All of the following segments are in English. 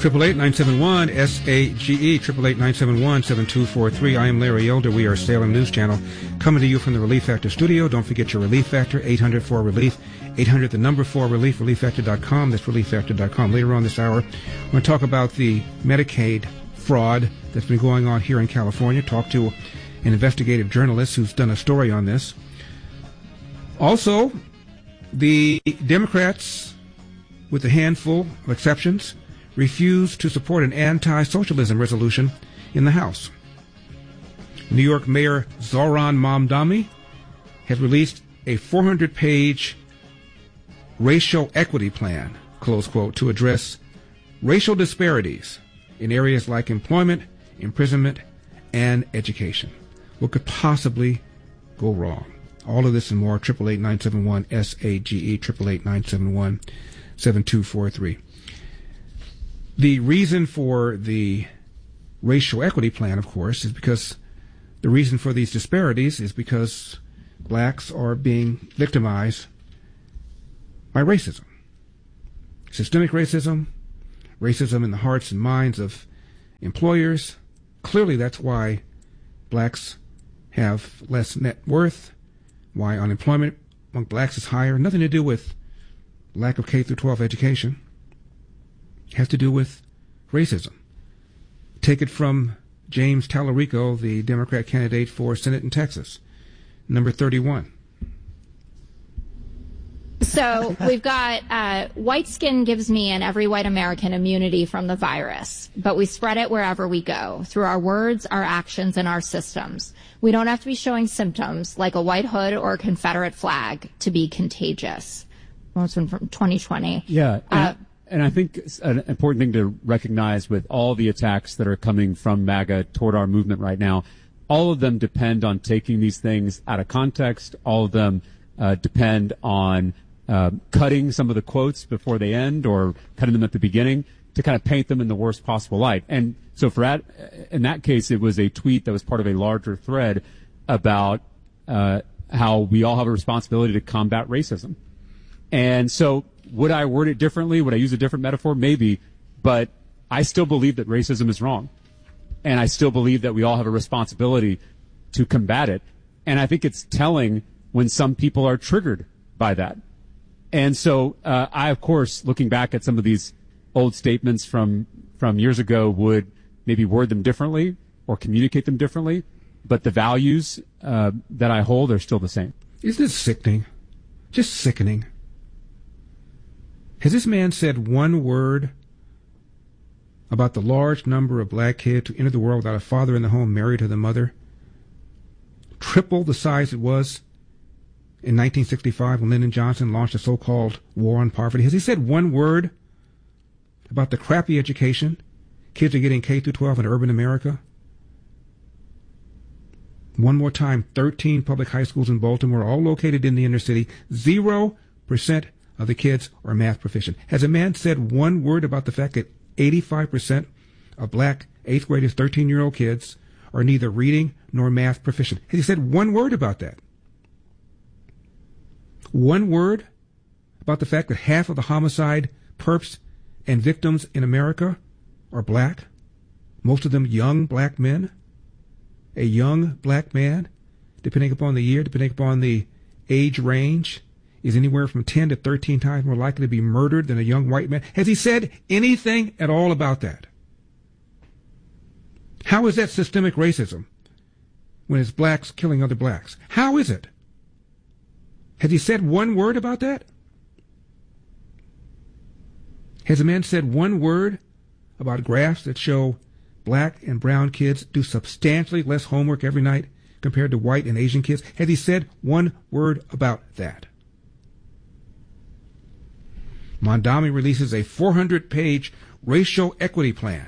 888-971-SAGE, 888-971-7243. I am Larry Elder. We are Salem News Channel, coming to you from the Relief Factor studio. Don't forget your Relief Factor, 800-4RELIEF, 800 the number 4RELIEF, ReliefFactor.com. That's ReliefFactor.com. Later on this hour, we're going to talk about the Medicaid fraud that's been going on here in California. Talk to an investigative journalist who's done a story on this. Also, the Democrats, with a handful of exceptions, refused to support an anti-socialism resolution in the House. New York Mayor Zohran Mamdani has released a 400-page racial equity plan, close quote, to address racial disparities in areas like employment, imprisonment, and education. What could possibly go wrong? All of this and more, 888-971-SAGE, 888-971-7243. The reason for the racial equity plan, of course, is because the reason for these disparities is because blacks are being victimized by racism. Systemic racism, racism in the hearts and minds of employers. Clearly, that's why blacks have less net worth, why unemployment among blacks is higher. Nothing to do with lack of K through 12 education. It has to do with racism. Take it from James Tallarico, the Democrat candidate for Senate in Texas, number 31. So we've got white skin gives me and every white American immunity from the virus, but we spread it wherever we go, through our words, our actions, and our systems. We don't have to be showing symptoms like a white hood or a Confederate flag to be contagious. That's one from 2020. Yeah. And I think it's an important thing to recognize with all the attacks that are coming from MAGA toward our movement right now, all of them depend on taking these things out of context. All of them depend on cutting some of the quotes before they end or cutting them at the beginning to kind of paint them in the worst possible light. And so in that case, it was a tweet that was part of a larger thread about how we all have a responsibility to combat racism. And so would I word it differently? Would I use a different metaphor? Maybe. But I still believe that racism is wrong. And I still believe that we all have a responsibility to combat it. And I think it's telling when some people are triggered by that. And so I, of course, looking back at some of these old statements from years ago, would maybe word them differently or communicate them differently. But the values that I hold are still the same. Isn't it sickening? Just sickening. Has this man said one word about the large number of black kids who enter the world without a father in the home married to the mother? Triple the size it was in 1965 when Lyndon Johnson launched a so-called war on poverty. Has he said one word about the crappy education kids are getting K through 12 in urban America? One more time, 13 public high schools in Baltimore, all located in the inner city. 0% of the kids are math proficient. Has a man said one word about the fact that 85% of black 8th graders, 13-year-old kids, are neither reading nor math proficient? Has he said one word about that? One word about the fact that half of the homicide perps and victims in America are black? Most of them young black men? A young black man, depending upon the year, depending upon the age range, is anywhere from 10 to 13 times more likely to be murdered than a young white man. Has he said anything at all about that? How is that systemic racism when it's blacks killing other blacks? How is it? Has he said one word about that? Has a man said one word about graphs that show black and brown kids do substantially less homework every night compared to white and Asian kids? Has he said one word about that? Mamdani releases a 400-page racial equity plan.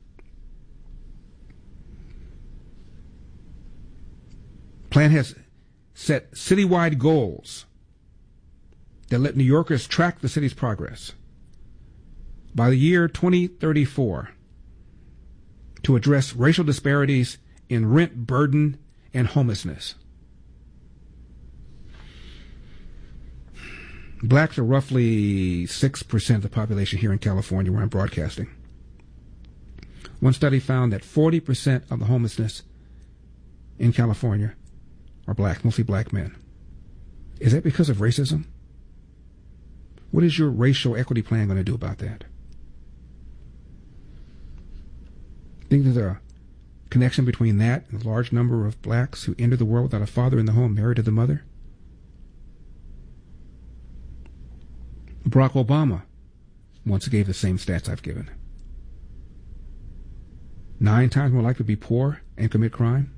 Plan has set citywide goals that let New Yorkers track the city's progress by the year 2034 to address racial disparities in rent burden and homelessness. Blacks are roughly 6% of the population here in California where I'm broadcasting. One study found that 40% of the homelessness in California are black, mostly black men. Is that because of racism? What is your racial equity plan going to do about that? Think there's a connection between that and the large number of blacks who enter the world without a father in the home, married to the mother? Barack Obama once gave the same stats I've given. 9 times more likely to be poor and commit crime.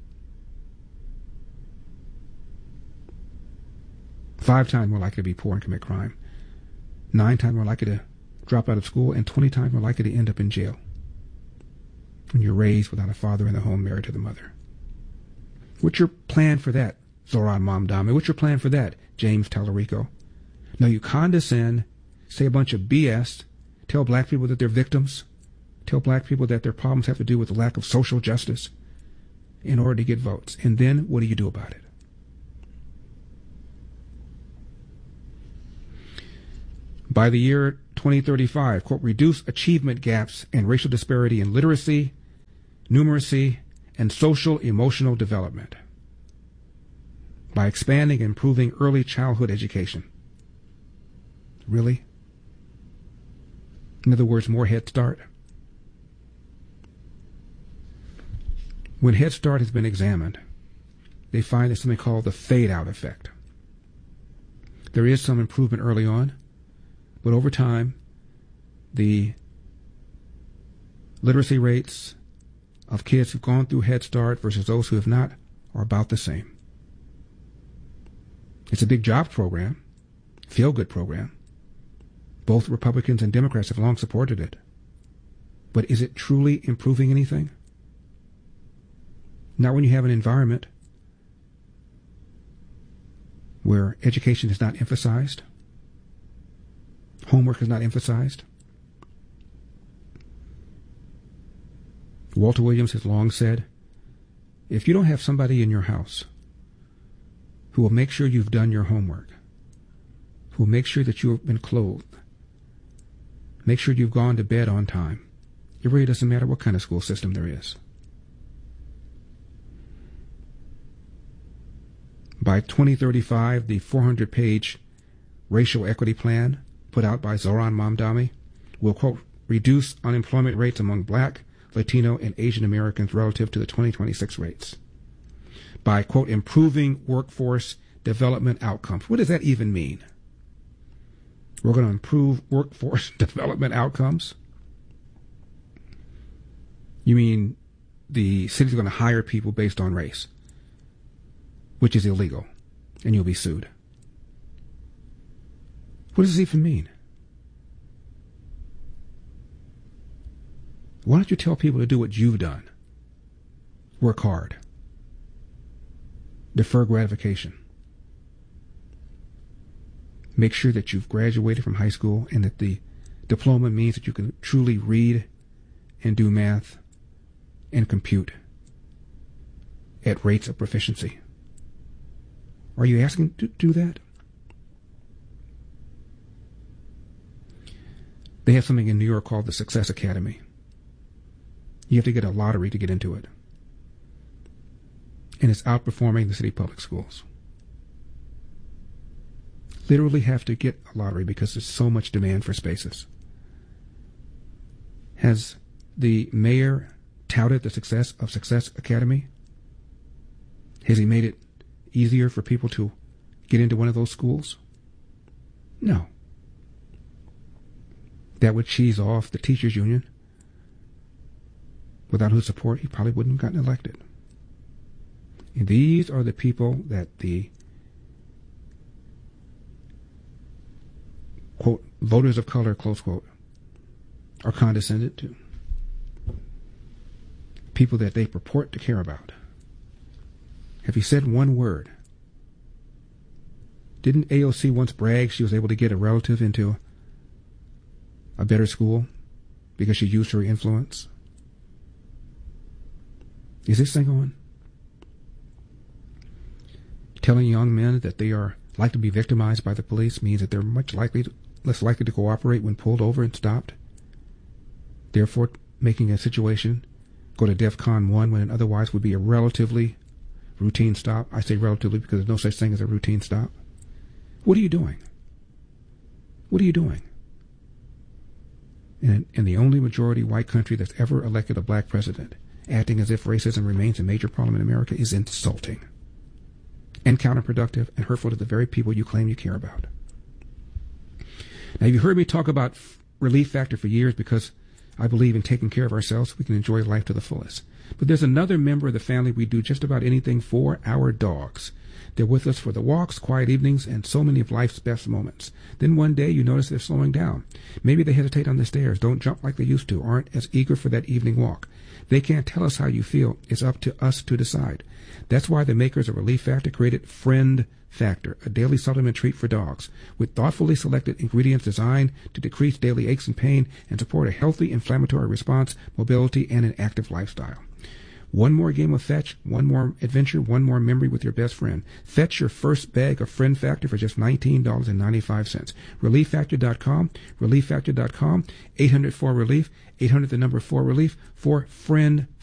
5 times more likely to be poor and commit crime. 9 times more likely to drop out of school, and 20 times more likely to end up in jail when you're raised without a father in the home, married to the mother. What's your plan for that, Zoran Mamdani? What's your plan for that, James Tallarico? No, you condescend, say a bunch of BS, tell black people that they're victims, tell black people that their problems have to do with the lack of social justice in order to get votes. And then what do you do about it? By the year 2035, quote, reduce achievement gaps and racial disparity in literacy, numeracy, and social emotional development by expanding and improving early childhood education. Really? In other words, more Head Start? When Head Start has been examined, they find there's something called the fade-out effect. There is some improvement early on, but over time, the literacy rates of kids who've gone through Head Start versus those who have not are about the same. It's a big jobs program, feel-good program. Both Republicans and Democrats have long supported it. But is it truly improving anything? Not when you have an environment where education is not emphasized, homework is not emphasized. Walter Williams has long said, if you don't have somebody in your house who will make sure you've done your homework, who will make sure that you have been clothed, make sure you've gone to bed on time, it really doesn't matter what kind of school system there is. By 2035, the 400-page racial equity plan put out by Zoran Mamdani will, quote, reduce unemployment rates among black, Latino, and Asian Americans relative to the 2026 rates. By, quote, improving workforce development outcomes. What does that even mean? We're going to improve workforce development outcomes? You mean the city's going to hire people based on race, which is illegal, and you'll be sued. What does this even mean? Why don't you tell people to do what you've done? Work hard. Defer gratification. Make sure that you've graduated from high school and that the diploma means that you can truly read and do math and compute at rates of proficiency. Are you asking to do that? They have something in New York called the Success Academy. You have to get a lottery to get into it. And it's outperforming the city public schools. Literally have to get a lottery because there's so much demand for spaces. Has the mayor touted the success of Success Academy? Has he made it easier for people to get into one of those schools? No. That would cheese off the teachers union, without whose support he probably wouldn't have gotten elected. And these are the people that the, quote, voters of color, close quote, are condescended to. People that they purport to care about. Have you said one word? Didn't AOC once brag she was able to get a relative into a better school because she used her influence? Is this thing on? Telling young men that they are likely to be victimized by the police means that they're less likely to cooperate when pulled over and stopped, therefore making a situation go to DEFCON 1 when it otherwise would be a relatively routine stop. I say relatively because there's no such thing as a routine stop. What are you doing? What are you doing? In the only majority white country that's ever elected a black president, acting as if racism remains a major problem in America is insulting and counterproductive and hurtful to the very people you claim you care about. Now, you've heard me talk about Relief Factor for years because I believe in taking care of ourselves so we can enjoy life to the fullest. But there's another member of the family we do just about anything for, our dogs. They're with us for the walks, quiet evenings, and so many of life's best moments. Then one day you notice they're slowing down. Maybe they hesitate on the stairs, don't jump like they used to, aren't as eager for that evening walk. They can't tell us how you feel. It's up to us to decide. That's why the makers of Relief Factor created Friend Factor, a daily supplement treat for dogs, with thoughtfully selected ingredients designed to decrease daily aches and pain and support a healthy inflammatory response, mobility, and an active lifestyle. One more game of fetch, one more adventure, one more memory with your best friend. Fetch your first bag of Friend Factor for just $19.95. ReliefFactor.com, ReliefFactor.com, 800-4-RELIEF, 800 the number 4-RELIEF for Friend